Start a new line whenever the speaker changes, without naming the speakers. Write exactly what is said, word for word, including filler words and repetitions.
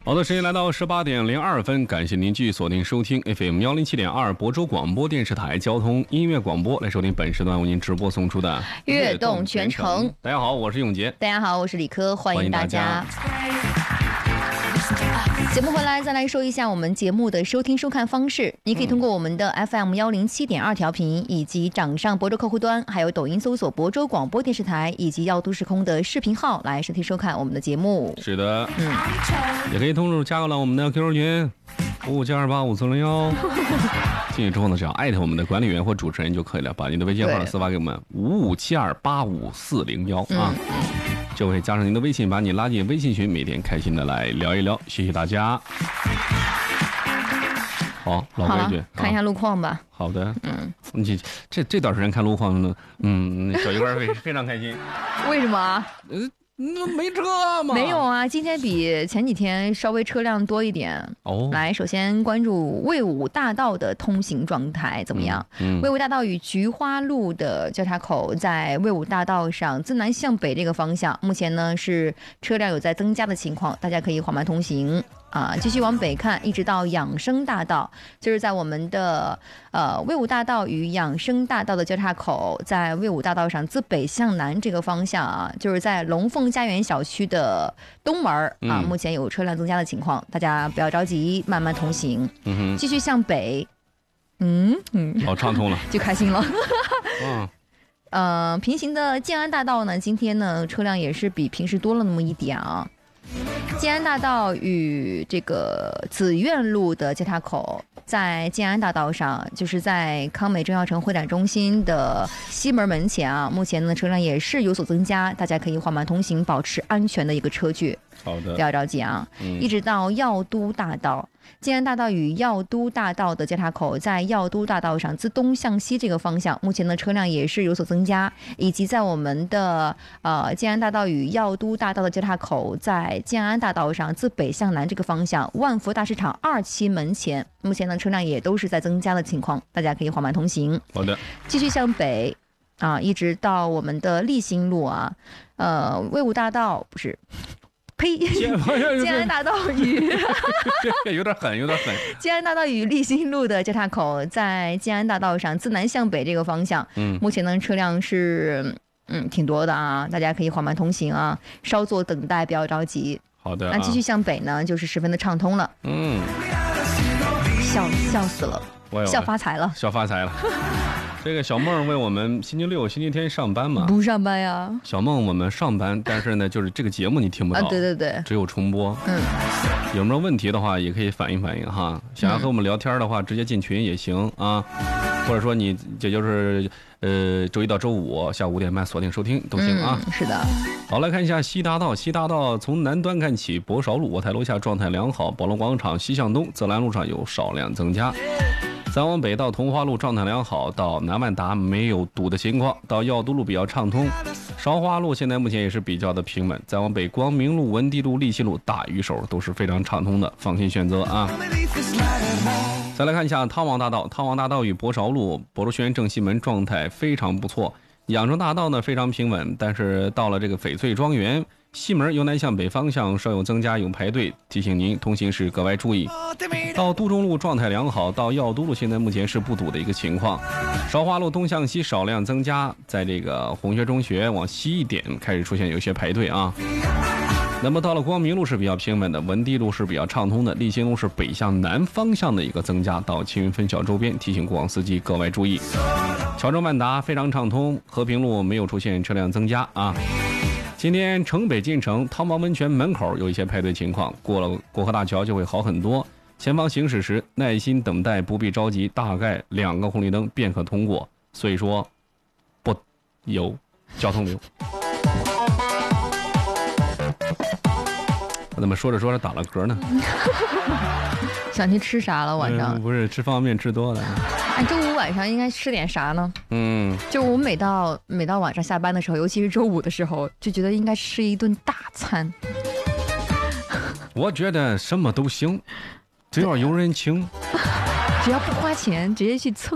好的，时间来到十八点零二分，感谢您继续锁定收听 F M 幺零七点二亳州广播电视台交通音乐广播，来收听本时段为您直播送出的
悦动全程。
大家好，我是永杰。
大家好，我是李科，欢迎大家。节目回来，再来说一下我们节目的收听收看方式。你可以通过我们的 F M 幺零七点二调频，以及掌上亳州客户端，还有抖音搜索亳州广播电视台，以及耀都时空的视频号来收听收看我们的节目。
是的，嗯，也可以通过加入到我们的 Q Q 群五五七二八五四零幺。进去之后呢，只要艾特我们的管理员或主持人就可以了，把您的微信号私发给我们五五七二八五四零幺啊。就会加上您的微信，把你拉进微信群，每天开心的来聊一聊，谢谢大家。好，老规矩，
看一下路况吧。
好的，嗯，你这这段时间看路况呢，嗯，小鱼干非非常开心。
为什么啊？
呃，那没车吗？
没有啊，今天比前几天稍微车辆多一点。哦，来，首先关注魏武大道的通行状态怎么样？嗯，嗯魏武大道与菊花路的交叉口，在魏武大道上自南向北这个方向，目前呢是车辆有在增加的情况，大家可以缓慢通行。啊，继续往北看，一直到养生大道，就是在我们的呃魏武大道与养生大道的交叉口，在魏武大道上自北向南这个方向啊，就是在龙凤家园小区的东门啊，目前有车辆增加的情况，大家不要着急，慢慢同行。嗯哼，继续向北，嗯嗯，
好畅通了，
就开心了。嗯。呃，平行的建安大道呢，今天呢车辆也是比平时多了那么一点啊。建安大道与这个紫苑路的交叉口，在建安大道上，就是在康美中药城会展中心的西门门前啊，目前呢车辆也是有所增加，大家可以缓慢通行，保持安全的一个车距。
好的，
不要着急啊。嗯、一直到耀都大道，建安大道与耀都大道的交叉口，在耀都大道上自东向西这个方向，目前的车辆也是有所增加，以及在我们的呃建安大道与耀都大道的交叉口，在建安大道上自北向南这个方向，万福大市场二期门前，目前的车辆也都是在增加的情况，大家可以缓慢通行。
好的，
继续向北啊，一直到我们的立新路啊，呃魏武大道不是。呸！建安大道与
有点狠，有点狠。
建安大道与立新路的交叉口，在建安大道上自南向北这个方向，嗯，目前呢车辆是嗯挺多的啊，大家可以缓慢通行啊，稍作等待，不要着急。
好的、啊。
那继续向北呢，就是十分的畅通了。嗯，笑笑死了，笑发财了，
笑发财了。这个小梦为我们星期六、星期天上班嘛？
不上班呀。
小梦我们上班，但是呢，就是这个节目你听不到，
啊、对对对，
只有重播。嗯，有没有问题的话，也可以反映反映哈。想要和我们聊天的话，直接进群也行啊，或者说你这就是呃周一到周五下午五点半锁定收听都行啊。
嗯、是的。
好，来看一下西大道，西大道从南端看起，博韶路、我台楼下状态良好，保罗广场西向东，泽兰路上有少量增加。再往北到同花路状态良好，到南万达没有堵的情况，到耀都路比较畅通，韶华路现在目前也是比较的平稳。再往北，光明路、文地路、立新路、大鱼手都是非常畅通的，放心选择啊。再来看一下汤王大道，汤王大道与博韶路、博州学院正西门状态非常不错。养生大道呢非常平稳，但是到了这个翡翠庄园西门由南向北方向稍有增加，有排队，提醒您通行时格外注意。到都中路状态良好，到耀都路现在目前是不堵的一个情况。韶华路东向西少量增加，在这个红学中学往西一点开始出现有些排队啊。那么到了光明路是比较平稳的，文地路是比较畅通的，立新路是北向南方向的一个增加，到青云分校周边，提醒过往司机格外注意。乔州万达非常畅通，和平路没有出现车辆增加啊。今天城北进城汤王温泉门口有一些排队情况，过了过河大桥就会好很多。前方行驶时耐心等待，不必着急，大概两个红绿灯便可通过，所以说不有交通流。我怎么说着说着打了嗝呢？
想去吃啥了晚上？
嗯、不是吃方便面吃多了。
哎，周五晚上应该吃点啥呢？嗯，就我们每到每到晚上下班的时候，尤其是周五的时候，就觉得应该吃一顿大餐。
我觉得什么都行，只要有人请，
只要不花钱，直接去蹭。